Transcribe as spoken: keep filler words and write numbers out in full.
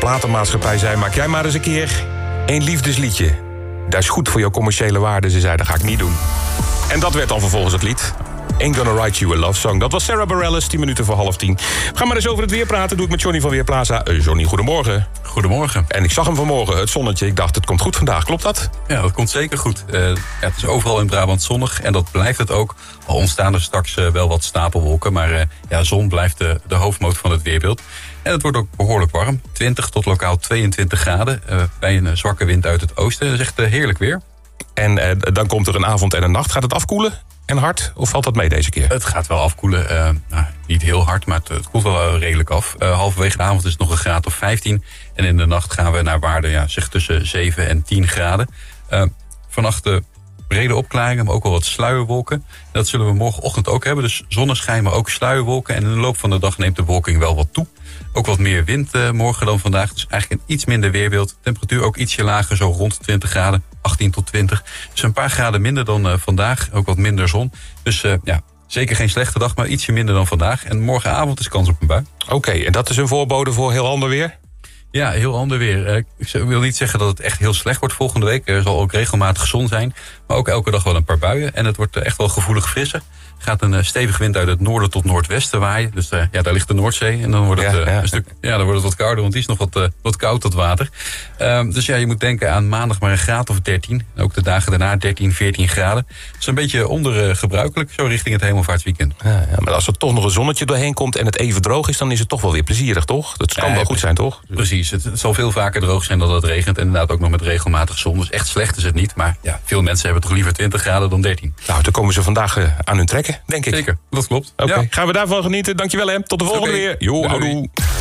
platenmaatschappij zei... maak jij maar eens een keer een liefdesliedje. Dat is goed voor jouw commerciële waarde. Ze zei, dat ga ik niet doen. En dat werd dan vervolgens het lied. Ain't Gonna Write You a Love Song. Dat was Sarah Bareilles, tien minuten voor half tien. We gaan maar eens over het weer praten. Doe ik met Johnny van Weerplaza. Uh, Johnny, goedemorgen. Goedemorgen. En ik zag hem vanmorgen, het zonnetje. Ik dacht, het komt goed vandaag. Klopt dat? Ja, dat komt zeker goed. Uh, ja, het is overal in Brabant zonnig en dat blijft het ook. Al ontstaan er straks uh, wel wat stapelwolken. Maar uh, ja, zon blijft de, de hoofdmoot van het weerbeeld. En het wordt ook behoorlijk warm. twintig tot lokaal tweeëntwintig graden. Uh, bij een uh, zwakke wind uit het oosten. Dat is echt uh, heerlijk weer. En uh, dan komt er een avond en een nacht. Gaat het afkoelen? En hard? Of valt dat mee deze keer? Het gaat wel afkoelen. Uh, nou, niet heel hard, maar het, het koelt wel uh, redelijk af. Uh, halverwege de avond is het nog een graad of vijftien. En in de nacht gaan we naar waarde ja, zeg tussen zeven en tien graden. Uh, vannacht uh, brede opklaringen, maar ook wel wat sluierwolken. Dat zullen we morgenochtend ook hebben. Dus zonneschijn, maar ook sluierwolken. En in de loop van de dag neemt de bewolking wel wat toe. Ook wat meer wind uh, morgen dan vandaag. Dus eigenlijk een iets minder weerbeeld. Temperatuur ook ietsje lager, zo rond twintig graden. achttien tot twintig. Dus een paar graden minder dan uh, vandaag. Ook wat minder zon. Dus uh, ja, zeker geen slechte dag, maar ietsje minder dan vandaag. En morgenavond is kans op een bui. Oké, okay, en dat is een voorbode voor heel ander weer? Ja, heel ander weer. Uh, ik wil niet zeggen dat het echt heel slecht wordt volgende week. Er zal ook regelmatig zon zijn. Maar ook elke dag wel een paar buien. En het wordt uh, echt wel gevoelig frisser. Er gaat een uh, stevige wind uit het noorden tot noordwesten waaien. Dus uh, ja, daar ligt de Noordzee. En dan wordt het, uh, ja, ja. Een stuk, ja, dan wordt het wat kouder, want die is nog wat, uh, wat koud, dat water. Um, dus ja, je moet denken aan maandag maar een graad of dertien. En ook de dagen daarna dertien, veertien graden. Dat is een beetje ondergebruikelijk, uh, zo richting het hemelvaartsweekend. Ja, ja, maar als er toch nog een zonnetje doorheen komt en het even droog is, dan is het toch wel weer plezierig, toch? Dat kan ja, wel goed zijn, toch? Precies, het, het zal veel vaker droog zijn dan dat het regent. En inderdaad ook nog met regelmatig zon. Dus echt slecht is het niet. Maar ja, veel mensen hebben toch liever twintig graden dan dertien. Nou, dan komen ze vandaag uh, aan hun trekken, denk ik. Zeker, dat klopt. Oké, okay. Ja. Gaan we daarvan genieten. Dankjewel, hè. Tot de volgende okay. weer. Jo, houdoe.